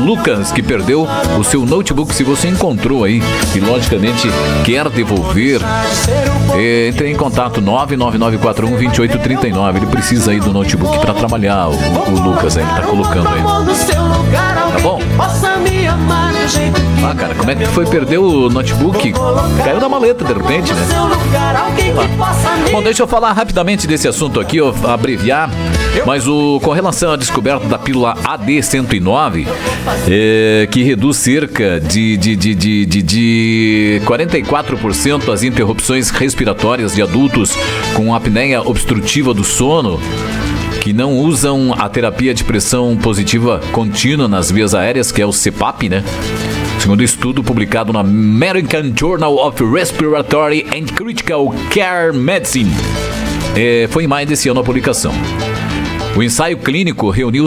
Lucas, que perdeu o seu notebook. Se você encontrou aí e logicamente quer devolver, entre em contato 999412839. Ele precisa aí do notebook para trabalhar. O Lucas aí, ele tá colocando aí. Tá bom? Ah, cara, como é que foi perder o notebook? Caiu na maleta de repente, né? Bom, deixa eu falar rapidamente desse assunto aqui, eu abreviar. Mas com relação à descoberta da pílula AD109, que reduz cerca de 44% as interrupções respiratórias de adultos com apneia obstrutiva do sono, que não usam a terapia de pressão positiva contínua nas vias aéreas, que é o CPAP, né? Segundo estudo publicado na American Journal of Respiratory and Critical Care Medicine, foi em maio desse ano a publicação. O ensaio clínico reuniu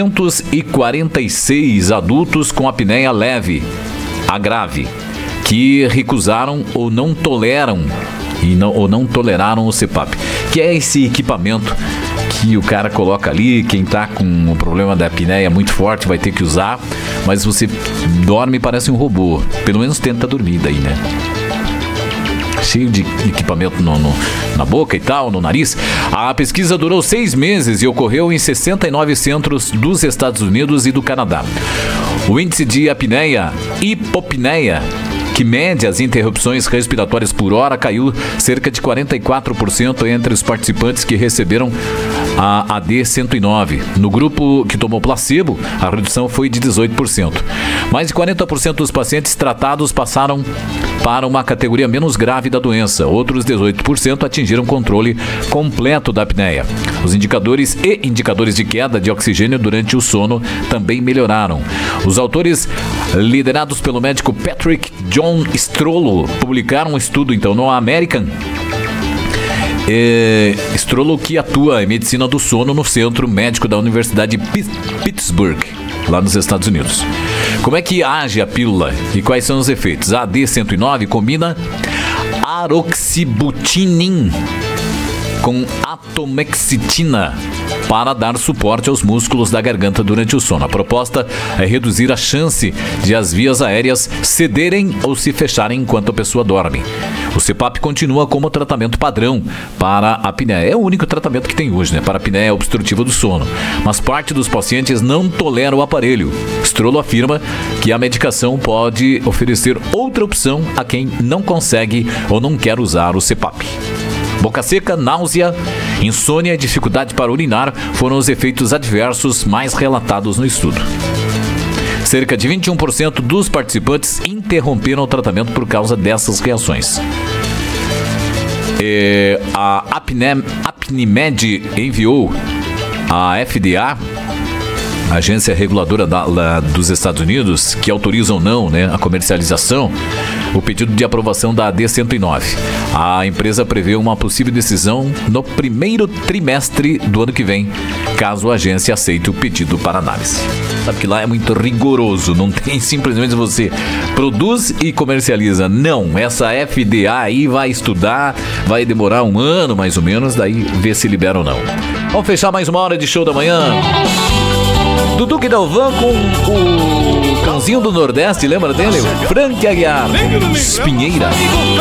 646 adultos com apneia leve a grave, que recusaram ou não toleraram o CPAP, que é esse equipamento que o cara coloca ali. Quem tá com um problema da apneia muito forte vai ter que usar, mas você dorme e parece um robô. Pelo menos tenta dormir daí, né? Cheio de equipamento na boca e tal, no nariz. A pesquisa durou 6 meses e ocorreu em 69 centros dos Estados Unidos e do Canadá. O índice de apneia, hipopneia, que mede as interrupções respiratórias por hora, caiu cerca de 44% entre os participantes que receberam a AD109. No grupo que tomou placebo, a redução foi de 18%. Mais de 40% dos pacientes tratados passaram para uma categoria menos grave da doença. Outros 18% atingiram controle completo da apneia. Os indicadores de queda de oxigênio durante o sono também melhoraram. Os autores, liderados pelo médico Patrick John Strollo, publicaram um estudo então no American Strollo, que atua em medicina do sono no Centro Médico da Universidade de Pittsburgh, lá nos Estados Unidos. Como é que age a pílula e quais são os efeitos? A AD109 combina aroxibutinin com atomexitina para dar suporte aos músculos da garganta durante o sono. A proposta é reduzir a chance de as vias aéreas cederem ou se fecharem enquanto a pessoa dorme. O CPAP continua como tratamento padrão para a apneia. É o único tratamento que tem hoje, né, para a apneia obstrutiva do sono. Mas parte dos pacientes não tolera o aparelho. Strollo afirma que a medicação pode oferecer outra opção a quem não consegue ou não quer usar o CPAP. Boca seca, náusea, insônia e dificuldade para urinar foram os efeitos adversos mais relatados no estudo. Cerca de 21% dos participantes interromperam o tratamento por causa dessas reações. A Apnimed enviou à FDA, a agência reguladora dos Estados Unidos, que autoriza ou não, né, a comercialização, o pedido de aprovação da AD109. A empresa prevê uma possível decisão no primeiro trimestre do ano que vem, caso a agência aceite o pedido para análise. Sabe que lá é muito rigoroso, não tem simplesmente você produz e comercializa. Não, essa FDA aí vai estudar, vai demorar 1 ano mais ou menos, daí ver se libera ou não. Vamos fechar mais uma hora de show da manhã. Dudu e Dalvan com o cãozinho do Nordeste, lembra dele? Frank Aguiar, Espinheira.